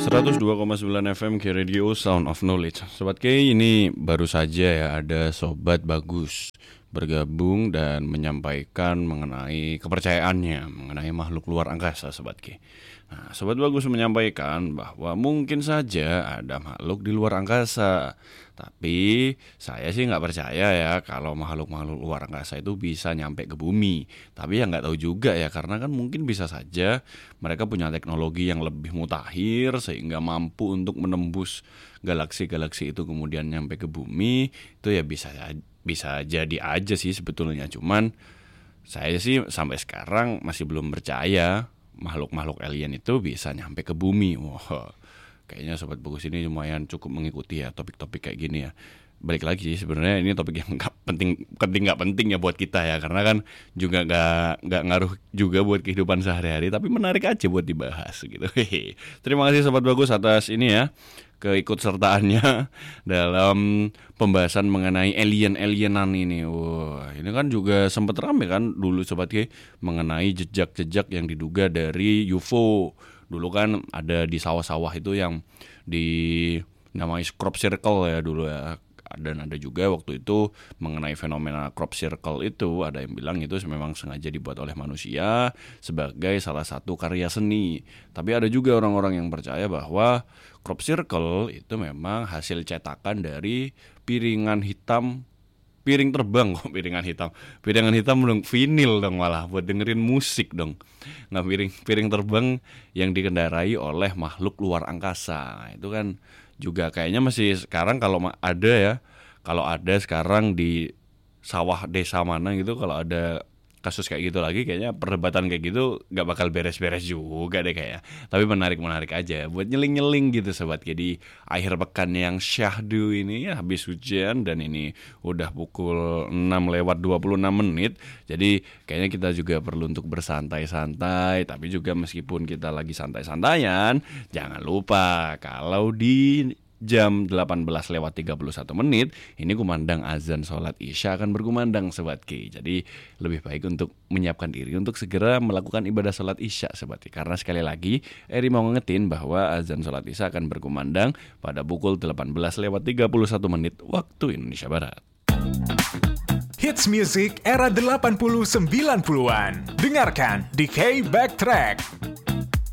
102,9 FM K Radio Sound of Knowledge. Sobat K, ini baru saja ya ada Sobat Bagus bergabung dan menyampaikan mengenai kepercayaannya mengenai makhluk luar angkasa, Sobat K. Nah, Sobat Bagus menyampaikan bahwa mungkin saja ada makhluk di luar angkasa. Tapi saya sih nggak percaya ya kalau makhluk-makhluk luar angkasa itu bisa nyampe ke bumi. Tapi ya nggak tahu juga ya, karena kan mungkin bisa saja mereka punya teknologi yang lebih mutakhir sehingga mampu untuk menembus galaksi-galaksi itu kemudian nyampe ke bumi. Itu ya bisa jadi aja sih sebetulnya. Cuman saya sih sampai sekarang masih belum percaya makhluk-makhluk alien itu bisa nyampe ke bumi. Wah, kayaknya Sobat Bagus ini lumayan cukup mengikuti ya topik-topik kayak gini ya. Balik lagi sih, sebenarnya ini topik yang nggak penting ya buat kita ya, karena kan juga nggak ngaruh juga buat kehidupan sehari-hari, tapi menarik aja buat dibahas gitu. Terima kasih Sobat Bagus atas ini ya, keikutsertaannya dalam pembahasan mengenai alien-alienan ini. Wah, ini kan juga sempat rame kan dulu Sobat K mengenai jejak-jejak yang diduga dari UFO. Dulu kan ada di sawah-sawah itu yang di namanya crop circle ya dulu ya. Dan ada juga waktu itu mengenai fenomena crop circle itu, ada yang bilang itu memang sengaja dibuat oleh manusia sebagai salah satu karya seni. Tapi ada juga orang-orang yang percaya bahwa crop circle itu memang hasil cetakan dari piringan hitam dong, vinil dong, malah buat dengerin musik dong. Nah, piring terbang yang dikendarai oleh makhluk luar angkasa. Itu kan juga kayaknya masih sekarang kalau ada sekarang di sawah desa mana gitu, kalau ada kasus kayak gitu lagi, kayaknya perdebatan kayak gitu gak bakal beres-beres juga deh kayaknya. Tapi menarik aja buat nyeling-nyeling gitu Sobat. Jadi akhir pekan yang syahdu ini ya, habis hujan dan ini udah pukul 6:26. Jadi kayaknya kita juga perlu untuk bersantai-santai. Tapi juga meskipun kita lagi santai-santaian, jangan lupa kalau di jam 18:31 ini kumandang azan sholat isya akan berkumandang Sobat K. Jadi lebih baik untuk menyiapkan diri untuk segera melakukan ibadah sholat isya Sobat K. Karena sekali lagi Eri mau ngingetin bahwa azan sholat isya akan berkumandang pada pukul 18:31 waktu Indonesia Barat. Hits music era 80-90-an. Dengarkan di K Backtrack.